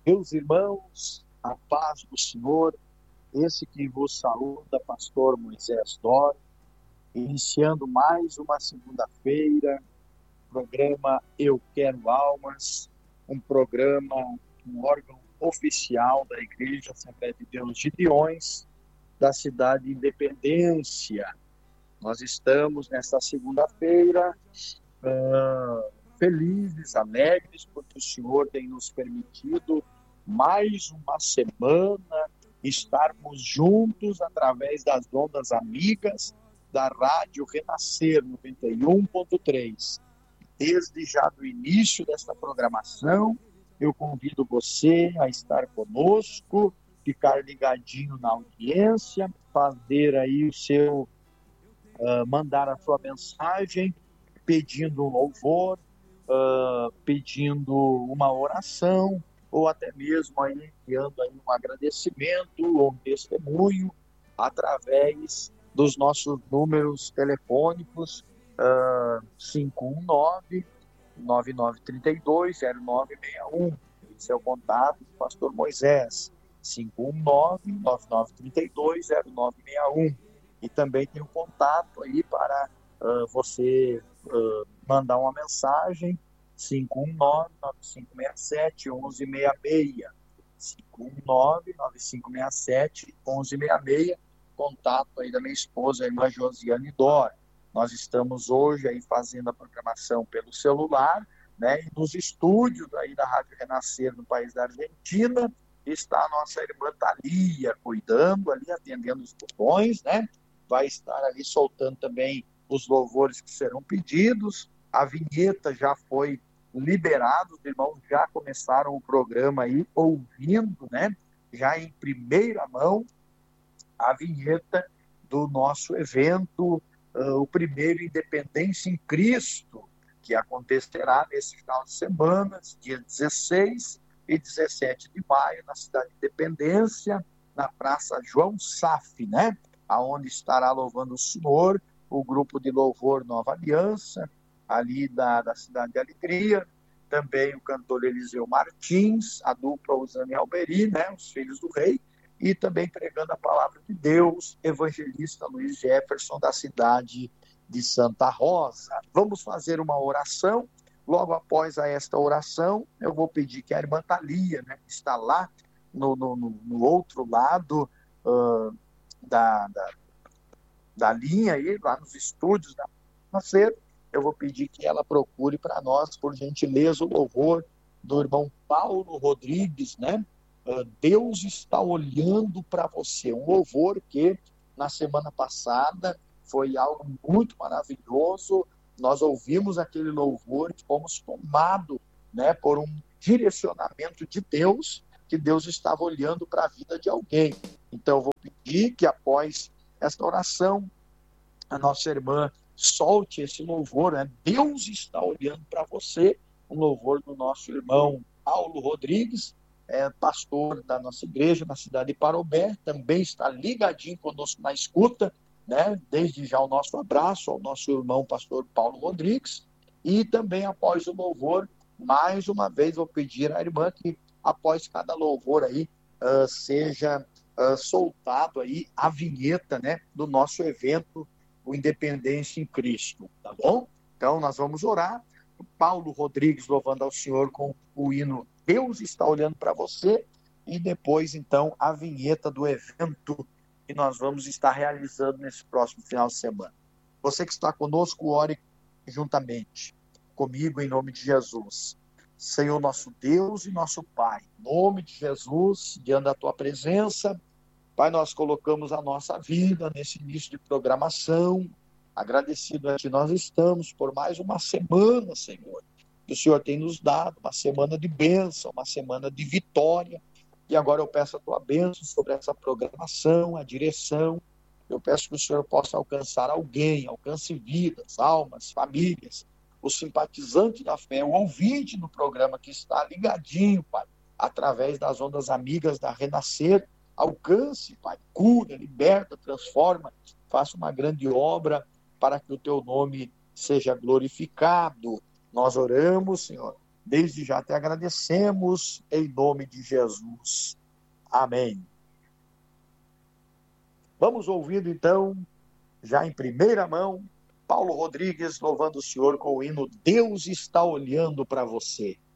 Meus irmãos, a paz do Senhor, esse que vos saúda, pastor Moisés Dório, iniciando mais uma segunda-feira, programa Eu Quero Almas, um programa, um órgão oficial da Igreja Assembleia de Deus de Gideões, da cidade de Independência. Nós estamos nesta segunda-feira felizes, alegres, porque o Senhor tem nos permitido mais uma semana estarmos juntos através das ondas amigas da Rádio Renascer 91.3. Desde já do início desta programação, eu convido você a estar conosco, ficar ligadinho na audiência, fazer aí o seu, mandar a sua mensagem, pedindo um louvor, pedindo uma oração, ou até mesmo aí enviando aí um agradecimento ou um testemunho através dos nossos números telefônicos 519-9932-0961. Esse é o contato do pastor Moisés, 519-9932-0961. E também tem o contato aí para você mandar uma mensagem, 519-9567-1166, 519-9567-1166, contato aí da minha esposa, a irmã Josiane Dória. Nós estamos hoje aí fazendo a programação pelo celular, né, e nos estúdios aí da Rádio Renascer no país da Argentina, está a nossa irmã Thalia, cuidando ali, atendendo os botões, né, vai estar ali soltando também os louvores que serão pedidos. A vinheta já foi liberada, os irmãos já começaram o programa aí, ouvindo, né, já em primeira mão, a vinheta do nosso evento, o primeiro Independência em Cristo, que acontecerá nesse final de semana, dia 16 e 17 de maio, na cidade de Independência, na Praça João Saf, né, aonde estará louvando o Senhor o grupo de louvor Nova Aliança, ali da cidade de Alegria, também o cantor Eliseu Martins, a dupla Usana e Alberi, né, os filhos do rei, e também pregando a palavra de Deus, evangelista Luiz Jefferson, da cidade de Santa Rosa. Vamos fazer uma oração. Logo após esta oração, eu vou pedir que a irmã Thalia, né, que está lá no outro lado da linha aí, lá nos estúdios da Renascer, eu vou pedir que ela procure para nós, por gentileza, o louvor do irmão Paulo Rodrigues, né? Deus está olhando para você. Um louvor que na semana passada foi algo muito maravilhoso. Nós ouvimos aquele louvor e fomos tomados, né, por um direcionamento de Deus, que Deus estava olhando para a vida de alguém. Então eu vou pedir que após esta oração, a nossa irmã solte esse louvor, né? Deus está olhando para você, um louvor do nosso irmão Paulo Rodrigues, pastor da nossa igreja na cidade de Parobé, também está ligadinho conosco na escuta, né? Desde já o nosso abraço ao nosso irmão pastor Paulo Rodrigues, e também após o louvor, mais uma vez vou pedir à irmã que após cada louvor aí, seja soltado aí a vinheta, né, do nosso evento, o Independência em Cristo, tá bom? Então nós vamos orar, o Paulo Rodrigues louvando ao Senhor com o hino Deus está olhando para você, e depois então a vinheta do evento que nós vamos estar realizando nesse próximo final de semana. Você que está conosco, ore juntamente comigo em nome de Jesus. Senhor nosso Deus e nosso Pai, em nome de Jesus, diante da tua presença, Pai, nós colocamos a nossa vida nesse início de programação, agradecido a Ti nós estamos por mais uma semana, Senhor, que o Senhor tem nos dado, uma semana de bênção, uma semana de vitória, e agora eu peço a Tua bênção sobre essa programação, a direção, eu peço que o Senhor possa alcançar alguém, alcance vidas, almas, famílias, o simpatizante da fé, o ouvinte do programa que está ligadinho, Pai, através das ondas amigas da Renascer, alcance, Pai, cura, liberta, transforma, faça uma grande obra para que o Teu nome seja glorificado. Nós oramos, Senhor, Desde já te agradecemos, em nome de Jesus. Amém. Vamos ouvindo, então, já em primeira mão, Paulo Rodrigues louvando o Senhor com o hino Deus está olhando para você.